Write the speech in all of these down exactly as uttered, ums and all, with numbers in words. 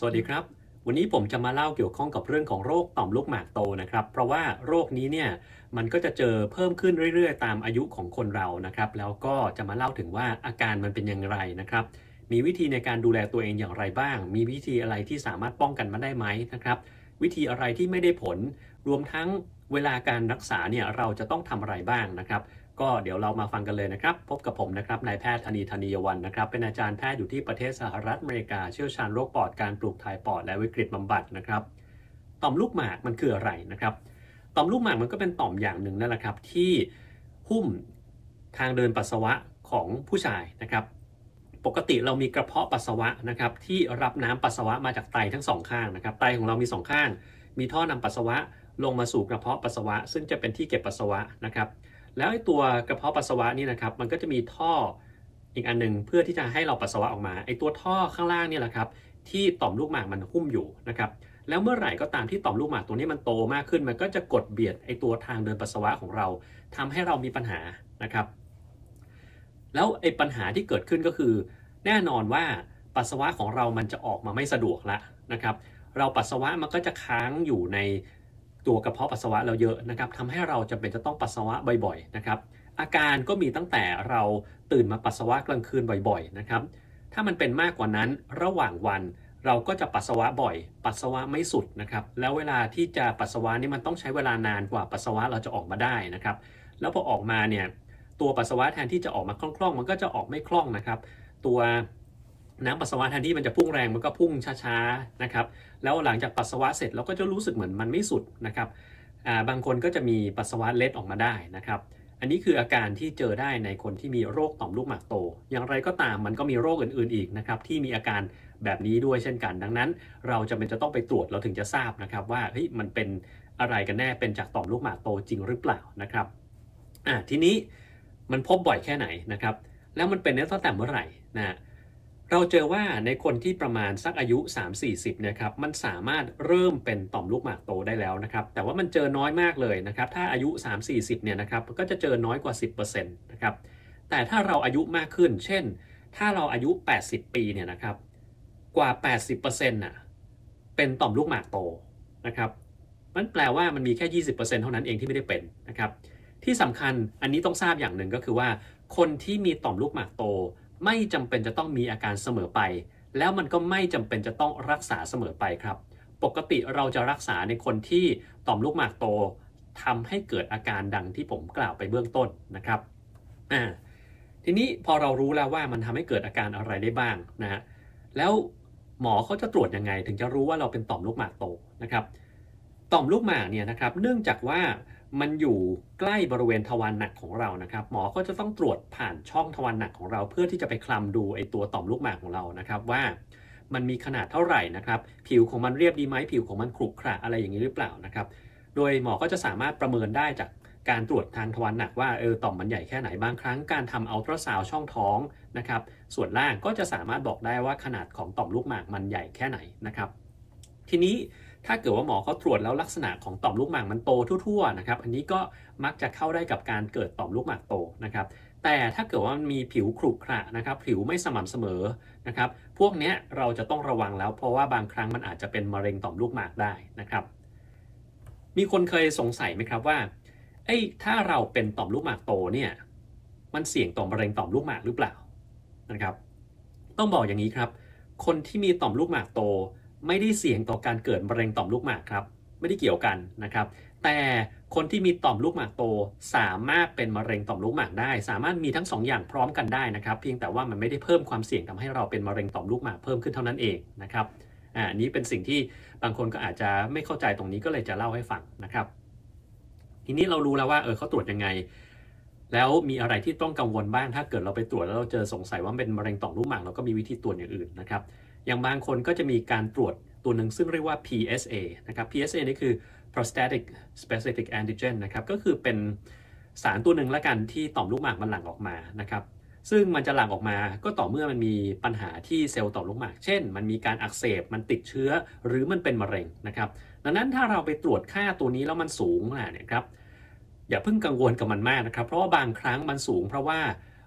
สวัสดีครับวันนี้ผมจะมาเล่าเกี่ยวข้องกับเรื่องของโรคต่อมลูกหมากโตนะครับเพราะว่าโรคนี้เนี่ยมันก็จะเจอเพิ่มขึ้นเรื่อยๆตามอายุของคนเรานะครับแล้วก็จะมาเล่าถึงว่าอาการมันเป็นอย่างไรนะครับมีวิธีในการดูแลตัวเองอย่างไรบ้างมีวิธีอะไรที่สามารถป้องกันมันได้ไหมนะครับวิธีอะไรที่ไม่ได้ผลรวมทั้งเวลาการรักษาเนี่ยเราจะต้องทำอะไรบ้างนะครับก็เดี๋ยวเรามาฟังกันเลยนะครับพบกับผมนะครับนายแพทย์ธนีธนียวันนะครับเป็นอาจารย์แพทย์อยู่ที่ประเทศสหรัฐอเมริกาเชี่ยวชาญโรคปอดการปลูกถ่ายปอดและวิกฤตบำบัดนะครับต่อมลูกหมากมันคืออะไรนะครับต่อมลูกหมากมันก็เป็นต่อมอย่างหนึ่งนั่นแหละครับที่หุ้มทางเดินปัสสาวะของผู้ชายนะครับปกติเรามีกระเพาะปัสสาวะนะครับที่รับน้ำปัสสาวะมาจากไตทั้งสองข้างนะครับไตของเรามีสองข้างมีท่อนำปัสสาวะลงมาสู่กระเพาะปัสสาวะซึ่งจะเป็นที่เก็บปัสสาวะนะครับแล้วไอ้ตัวกระเพาะปัสสาวะนี่นะครับมันก็จะมีท่ออีกอันหนึ่งเพื่อที่จะให้เราปัสสาวะออกมาไอ้ตัวท่อข้างล่างนี่แหละครับที่ต่อมลูกหมากมันหุ้มอยู่นะครับแล้วเมื่อไหร่ก็ตามที่ต่อมลูกหมากตัวนี้มันโตมากขึ้นมันก็จะกดเบียดไอ้ตัวทางเดินปัสสาวะของเราทำให้เรามีปัญหานะครับแล้วไอ้ปัญหาที่เกิดขึ้นก็คือแน่นอนว่าปัสสาวะของเรามันจะออกมาไม่สะดวกละนะครับเราปัสสาวะมันก็จะค้างอยู่ในตัวกระเพาะปัสสาวะเราเยอะนะครับทำให้เราจำเป็นจะต้องปัสสาวะบ่อยๆนะครับอาการก็มีตั้งแต่เราตื่นมาปัสสาวะกลางคืนบ่อยๆนะครับถ้ามันเป็นมากกว่านั้นระหว่างวันเราก็จะปัสสาวะบ่อยปัสสาวะไม่สุดนะครับแล้วเวลาที่จะปัสสาวะนี่มันต้องใช้เวลานานกว่าปัสสาวะเราจะออกมาได้นะครับแล้วพอออกมาเนี่ยตัวปัสสาวะแทนที่จะออกมาคล่องๆมันก็จะออกไม่คล่องนะครับตัวน้ำปัสสาวะแทนที่มันจะพุ่งแรงมันก็พุ่งช้าๆนะครับแล้วหลังจากปัสสาวะเสร็จเราก็จะรู้สึกเหมือนมันไม่สุดนะครับอ่าบางคนก็จะมีปัสสาวะเล็ดออกมาได้นะครับอันนี้คืออาการที่เจอได้ในคนที่มีโรคต่อมลูกหมากโตอย่างไรก็ตามมันก็มีโรคอื่นๆอีกนะครับที่มีอาการแบบนี้ด้วยเช่นกันดังนั้นเราจำเป็นจะต้องไปตรวจเราถึงจะทราบนะครับว่าเฮ้ยมันเป็นอะไรกันแน่เป็นจากต่อมลูกหมากโตจริงหรือเปล่านะครับอ่าทีนี้มันพบบ่อยแค่ไหนนะครับแล้วมันเป็นตั้งแต่เมื่อไหร่นะเราเจอว่าในคนที่ประมาณสักอายุ สามถึงสี่สิบ นะครับมันสามารถเริ่มเป็นต่อมลูกหมากโตได้แล้วนะครับแต่ว่ามันเจอน้อยมากเลยนะครับถ้าอายุ สามถึงสี่สิบ เนี่ยนะครับก็จะเจอน้อยกว่า สิบเปอร์เซ็นต์ นะครับแต่ถ้าเราอายุมากขึ้นเช่นถ้าเราอายุ แปดสิบ ปีเนี่ยนะครับกว่า แปดสิบเปอร์เซ็นต์ น่ะเป็นต่อมลูกหมากโตนะครับมันแปลว่ามันมีแค่ ยี่สิบเปอร์เซ็นต์ เท่านั้นเองที่ไม่ได้เป็นนะครับที่สำคัญอันนี้ต้องทราบอย่างหนึ่งก็คือว่าคนที่มีต่อมลูกหมากโตไม่จำเป็นจะต้องมีอาการเสมอไปแล้วมันก็ไม่จำเป็นจะต้องรักษาเสมอไปครับปกติเราจะรักษาในคนที่ต่อมลูกหมากโตทำให้เกิดอาการดังที่ผมกล่าวไปเบื้องต้นนะครับอ่าทีนี้พอเรารู้แล้วว่ามันทำให้เกิดอาการอะไรได้บ้างนะฮะแล้วหมอเขาจะตรวจยังไงถึงจะรู้ว่าเราเป็นต่อมลูกหมากโตนะครับต่อมลูกหมากเนี่ยนะครับเนื่องจากว่ามันอยู่ใกล้บริเวณทวารหนักของเรานะครับหมอก็จะต้องตรวจผ่านช่องทวารหนักของเราเพื่อที่จะไปคลำดูไอ้ตัวต่อมลูกหมากของเรานะครับว่ามันมีขนาดเท่าไหร่นะครับผิวของมันเรียบดีไหมผิวของมันขรุขระอะไรอย่างนี้หรือเปล่านะครับโดยหมอก็จะสามารถประเมินได้จากการตรวจทางทวารหนักว่าเออต่อมมันใหญ่แค่ไหนบางครั้งการทำอัลตราซาวด์ช่องท้องนะครับส่วนล่างก็จะสามารถบอกได้ว่าขนาดของต่อมลูกหมากมันใหญ่แค่ไหนนะครับทีนี้ถ้าเกิดว่าหมอเขาตรวจแล้วลักษณะของต่อมลูกหมากมันโตทั่วๆนะครับอันนี้ก็มักจะเข้าได้กับการเกิดต่อมลูกหมากโตนะครับแต่ถ้าเกิดว่ามันมีผิวขรุขระนะครับผิวไม่สม่ำเสมอนะครับพวกนี้เราจะต้องระวังแล้วเพราะว่าบางครั้งมันอาจจะเป็นมะเร็งต่อมลูกหมากได้นะครับมีคนเคยสงสัยไหมครับว่าเอ้ยถ้าเราเป็นต่อมลูกหมากโตเนี่ยมันเสี่ยงต่อมะเร็งต่อมลูกหมากหรือเปล่านะครับต้องบอกอย่างนี้ครับคนที่มีต่อมลูกหมากโตไม่ได้เสี่ยงต่อการเกิดมะเร็งต่อมลูกหมากครับไม่ได้เกี่ยวกันนะครับแต่คนที่มีต่อมลูกหมากโตสามารถเป็นมะเร็งต่อมลูกหมากได้สามารถมีทั้งสองอย่างพร้อมกันได้นะครับเพียงแต่ว่ามันไม่ได้เพิ่มความเสี่ยงทำให้เราเป็นมะเร็งต่อมลูกหมากเพิ่มขึ้นเท่านั้นเองนะครับอ่านี้เป็นสิ่งที่บางคนก็อาจจะไม่เข้าใจตรงนี้ก็เลยจะเล่าให้ฟังนะครับทีนี้เรารู้แล้วว่าเออเขาตรวจยังไงแล้วมีอะไรที่ต้องกังวลบ้างถ้าเกิดเราไปตรวจแล้วเราเจอสงสัยว่าเป็นมะเร็งต่อมลูกหมากเราก็มีวิธีตรวจอย่างอื่นนะครับอย่างบางคนก็จะมีการตรวจตัวหนึ่งซึ่งเรียกว่า พี เอส เอ นะครับ พี เอส เอ นี่คือ prostatic specific antigen นะครับก็คือเป็นสารตัวหนึ่งละกันที่ต่อมลูกหมากมันหลั่งออกมานะครับซึ่งมันจะหลั่งออกมาก็ต่อเมื่อมันมีปัญหาที่เซลล์ต่อมลูกหมากเช่นมันมีการอักเสบมันติดเชื้อหรือมันเป็นมะเร็งนะครับดังนั้นถ้าเราไปตรวจค่าตัวนี้แล้วมันสูงเนี่ยครับอย่าเพิ่งกังวลกับมันมากนะครับเพราะว่าบางครั้งมันสูงเพราะว่า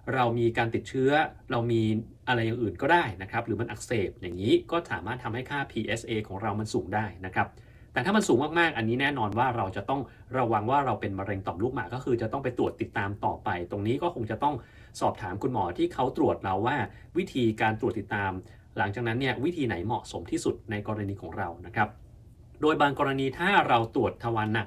เรามีการติดเชื้อเรามีอะไรอย่างอื่นก็ได้นะครับหรือมันอักเสบอย่างนี้ก็สามารถทำให้ค่า พี เอส เอ ของเรามันสูงได้นะครับแต่ถ้ามันสูงมากๆอันนี้แน่นอนว่าเราจะต้องระวังว่าเราเป็นมะเร็งต่อมลูกหมากก็คือจะต้องไปตรวจติดตามต่อไปตรงนี้ก็คงจะต้องสอบถามคุณหมอที่เขาตรวจเราว่าวิธีการตรวจติดตามหลังจากนั้นเนี่ยวิธีไหนเหมาะสมที่สุดในกรณีของเรานะครับโดยบางกรณีถ้าเราตรวจทวารหนัก